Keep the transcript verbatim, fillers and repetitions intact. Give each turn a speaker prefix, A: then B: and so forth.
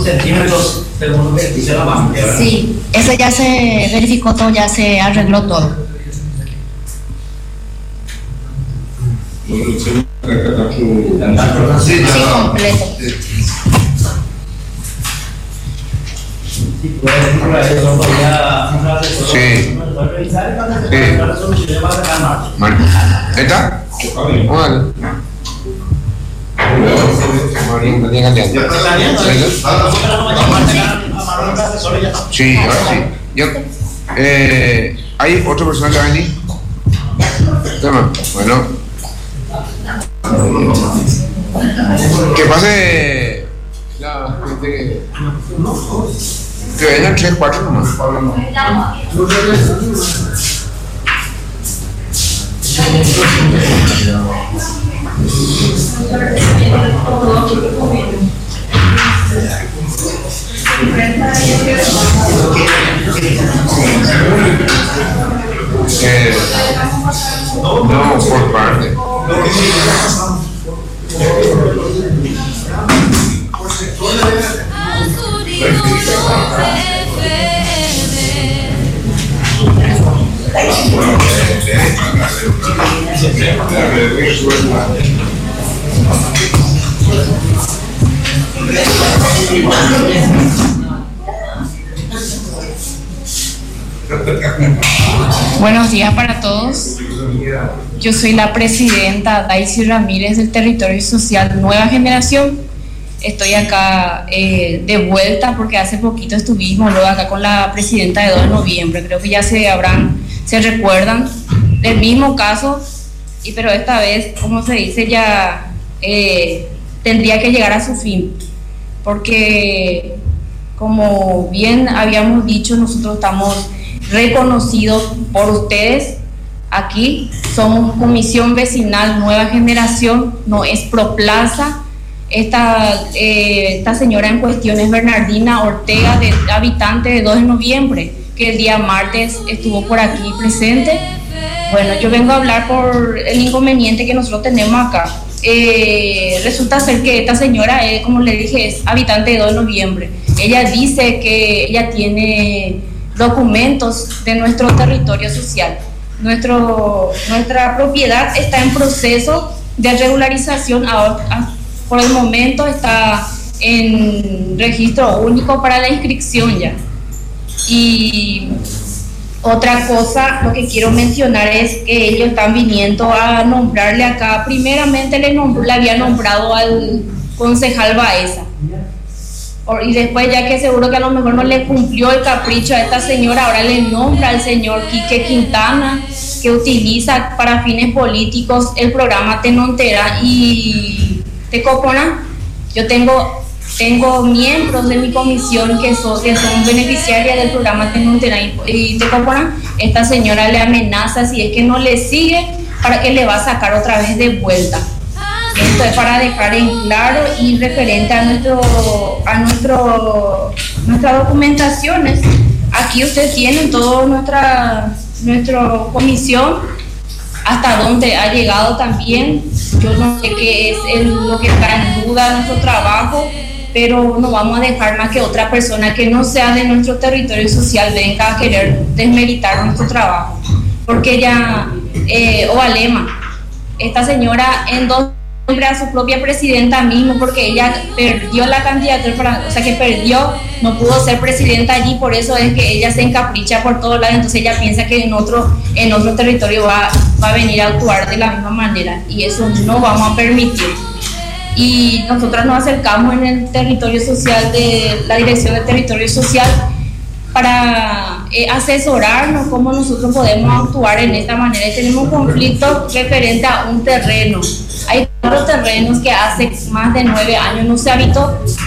A: cinco centímetros según lo que dice la mano.
B: Sí, eso ya se verificó todo, ya se arregló todo.
C: Sí,
B: Sí, completo.
A: Sí, puede decir por ahí, no podía un asesor.
C: Sí.
A: Revisar y cuando se
C: Sí.
A: pueda la solución va a sacar más.
C: Vale. ¿Ahí está? Vale. Sí, ahora sí. Yo, eh, ¿hay otra persona que va a venir? Toma. Bueno. Que pase la gente que... Que vengan tres, cuatro nomás. Eh, no, por parte.
B: Buenos días para todos. Yo soy la presidenta Daisy Ramírez del Territorio Social Nueva Generación. Estoy acá eh, de vuelta porque hace poquito estuvimos luego acá con la presidenta de dos de noviembre. Creo que ya se habrán, se recuerdan del mismo caso, y pero esta vez, como se dice, ya eh, tendría que llegar a su fin, porque como bien habíamos dicho, nosotros estamos reconocidos por ustedes. Aquí somos Comisión Vecinal Nueva Generación, no es Proplaza. Esta, eh, esta señora en cuestión es Bernardina Ortega, de, habitante de dos de noviembre, que el día martes estuvo por aquí presente. Bueno, yo vengo a hablar por el inconveniente que nosotros tenemos acá. Eh, resulta ser que esta señora, eh, como le dije, es habitante de dos de noviembre. Ella dice que ella tiene documentos de nuestro territorio social. Nuestro, nuestra propiedad está en proceso de regularización. Ahora, por el momento está en registro único para la inscripción ya. Y otra cosa, lo que quiero mencionar es que ellos están viniendo a nombrarle acá. Primeramente le, nombró, le había nombrado al concejal Baeza. Y después, ya que seguro que a lo mejor no le cumplió el capricho a esta señora, ahora le nombra al señor Quique Quintana, que utiliza para fines políticos el programa Tenontera y Tecopona. Yo tengo, tengo miembros de mi comisión que son, que son beneficiarias del programa Tenontera y, y Tecopona. Esta señora le amenaza, si es que no le sigue, para que le va a sacar otra vez de vuelta. Esto es para dejar en claro y referente a nuestro a nuestro nuestras documentaciones. Aquí ustedes tienen toda nuestra nuestra comisión, hasta dónde ha llegado también. Yo no sé qué es el, lo que está en duda nuestro trabajo, pero no vamos a dejar más que otra persona que no sea de nuestro territorio social venga a querer desmeritar nuestro trabajo, porque ella eh, Ovalema, esta señora en dos a su propia presidenta mismo, porque ella perdió la candidatura, para, o sea que perdió, no pudo ser presidenta allí, por eso es que ella se encapricha por todos lados. Entonces ella piensa que en otro, en otro territorio va, va a venir a actuar de la misma manera, y eso no vamos a permitir. Y nosotros nos acercamos en el territorio social de la Dirección de Territorio Social para eh, asesorarnos cómo nosotros podemos actuar en esta manera. Y tenemos un conflicto referente a un terreno. Hay cuatro terrenos que hace más de nueve años no se habitó.